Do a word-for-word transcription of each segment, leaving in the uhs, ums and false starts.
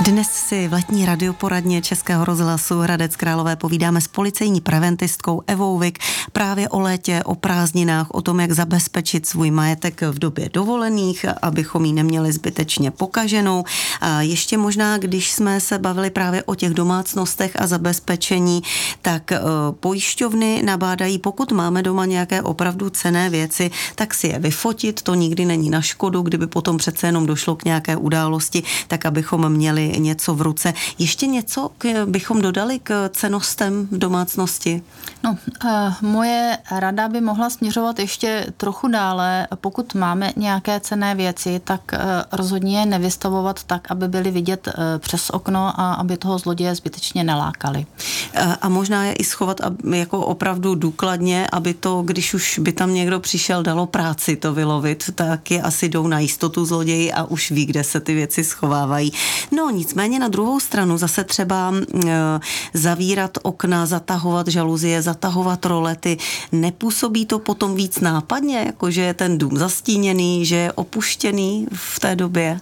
Dnes si v letní radioporadně Českého rozhlasu Hradec Králové povídáme s policejní preventistkou Evou Vik právě o létě, o prázdninách, o tom, jak zabezpečit svůj majetek v době dovolených, abychom ji neměli zbytečně pokaženou. A ještě možná, když jsme se bavili právě o těch domácnostech a zabezpečení, tak pojišťovny nabádají, pokud máme doma nějaké opravdu cenné věci, tak si je vyfotit, to nikdy není na škodu, kdyby potom přece jenom došlo k nějaké události, tak abychom měli něco v ruce. Ještě něco k, bychom dodali k cennostem v domácnosti? No, uh, moje rada by mohla směřovat ještě trochu dále. Pokud máme nějaké cenné věci, tak uh, rozhodně je nevystavovat tak, aby byly vidět uh, přes okno a aby toho zloděje zbytečně nelákali. Uh, a možná je i schovat aby, jako opravdu důkladně, aby to, když už by tam někdo přišel, dalo práci to vylovit, tak je asi jdou na jistotu zloději a už ví, kde se ty věci schovávají. No, nicméně na druhou stranu zase třeba e, zavírat okna, zatahovat žaluzie, zatahovat rolety. Nepůsobí to potom víc nápadně, jakože je ten dům zastíněný, že je opuštěný v té době?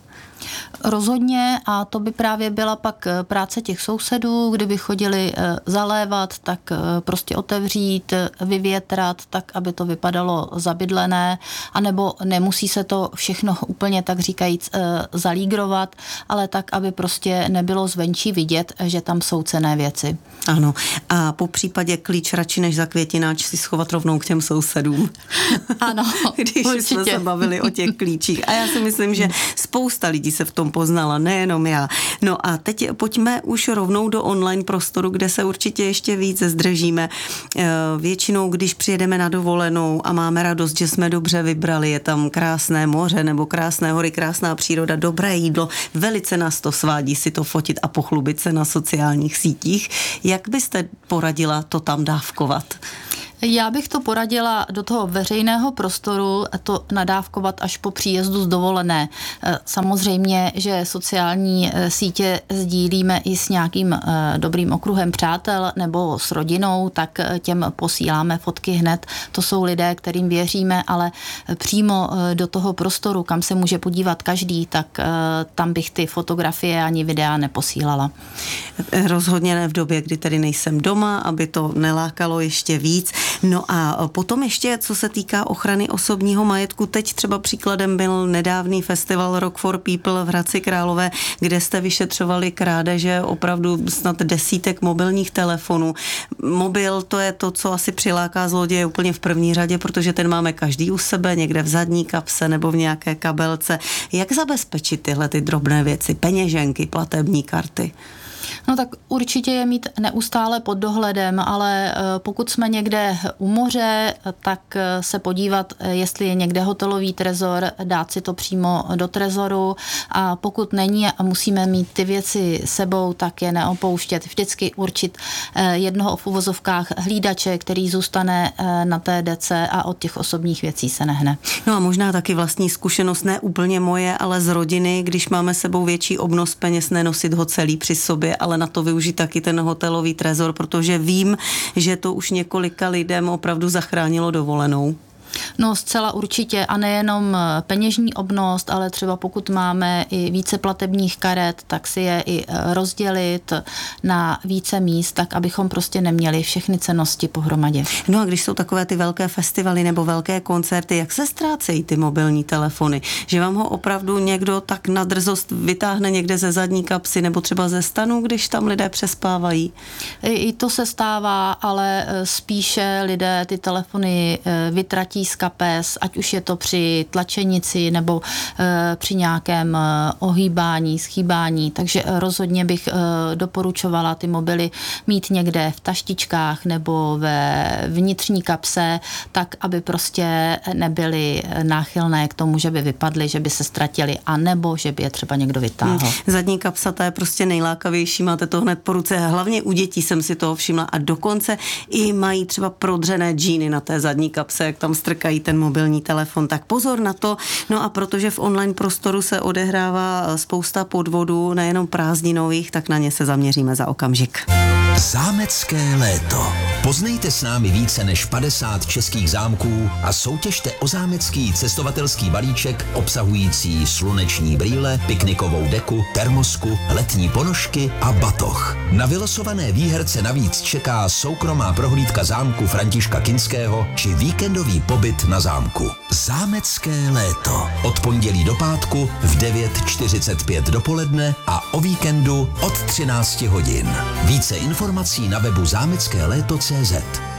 Rozhodně, a to by právě byla pak práce těch sousedů, kdyby chodili zalévat, tak prostě otevřít, vyvětrat, tak, aby to vypadalo zabydlené, anebo nemusí se to všechno úplně, tak říkajíc, zalígrovat, ale tak, aby prostě nebylo zvenčí vidět, že tam jsou cenné věci. Ano, a po případě klíč radši než za květináč si schovat rovnou k těm sousedům. Ano, když určitě. jsme se bavili o těch klíčích. A já si myslím, že spousta lidí se v tom poznala, nejenom já. No a teď pojďme už rovnou do online prostoru, kde se určitě ještě víc zdržíme. Většinou, když přijedeme na dovolenou a máme radost, že jsme dobře vybrali, je tam krásné moře nebo krásné hory, krásná příroda, dobré jídlo, velice nás to svádí si to fotit a pochlubit se na sociálních sítích. Jak byste poradila to tam dávkovat? Já bych to poradila do toho veřejného prostoru to nadávkovat až po příjezdu z dovolené. Samozřejmě, že sociální sítě sdílíme i s nějakým dobrým okruhem přátel nebo s rodinou, tak těm posíláme fotky hned. To jsou lidé, kterým věříme, ale přímo do toho prostoru, kam se může podívat každý, tak tam bych ty fotografie ani videa neposílala. Rozhodně ne v době, kdy tedy nejsem doma, aby to nelákalo ještě víc. No a potom ještě, co se týká ochrany osobního majetku, teď třeba příkladem byl nedávný festival Rock for People v Hradci Králové, kde jste vyšetřovali krádeže opravdu snad desítek mobilních telefonů. Mobil, to je to, co asi přiláká zloděje úplně v první řadě, protože ten máme každý u sebe, někde v zadní kapse nebo v nějaké kabelce. Jak zabezpečit tyhle ty drobné věci, peněženky, platební karty? No tak určitě je mít neustále pod dohledem, ale pokud jsme někde u moře, tak se podívat, jestli je někde hotelový trezor, dát si to přímo do trezoru, a pokud není a musíme mít ty věci sebou, tak je neopouštět. Vždycky určit jednoho v uvozovkách hlídače, který zůstane na té dece a od těch osobních věcí se nehne. No a možná taky vlastní zkušenost, ne úplně moje, ale z rodiny, když máme sebou větší obnos peněz, nenosit ho celý při sobě, ale na to využít taky ten hotelový trezor, protože vím, že to už několika lidem opravdu zachránilo dovolenou. No zcela určitě, a nejenom peněžní obnos, ale třeba pokud máme i více platebních karet, tak si je i rozdělit na více míst, tak abychom prostě neměli všechny cennosti pohromadě. No a když jsou takové ty velké festivaly nebo velké koncerty, jak se ztrácejí ty mobilní telefony? Že vám ho opravdu někdo tak na drzost vytáhne někde ze zadní kapsy nebo třeba ze stanu, když tam lidé přespávají? I to se stává, ale spíše lidé ty telefony vytratí z kapes, ať už je to při tlačenici nebo e, při nějakém e, ohýbání, schýbání. Takže rozhodně bych e, doporučovala ty mobily mít někde v taštičkách nebo ve vnitřní kapse, tak, aby prostě nebyly náchylné k tomu, že by vypadly, že by se ztratily, a nebo že by je třeba někdo vytáhl. Hmm. Zadní kapsa, ta je prostě nejlákavější, máte to hned po ruce. Hlavně u dětí jsem si toho všimla, a dokonce i mají třeba prodřené džíny na té zadní kapse, jak tam strkají ten mobilní telefon, tak pozor na to. No a protože v online prostoru se odehrává spousta podvodů, nejenom prázdninových, tak na ně se zaměříme za okamžik. Zámecké léto. Poznejte s námi více než padesát českých zámků a soutěžte o zámecký cestovatelský balíček obsahující sluneční brýle, piknikovou deku, termosku, letní ponožky a batoh. Na vylosované výherce navíc čeká soukromá prohlídka zámku Františka Kinského či víkendový pobyt na zámku. Zámecké léto. Od pondělí do pátku v devět čtyřicet pět dopoledne a o víkendu od třináct hodin. Více informací na webu zámecké léto tečka cé zet.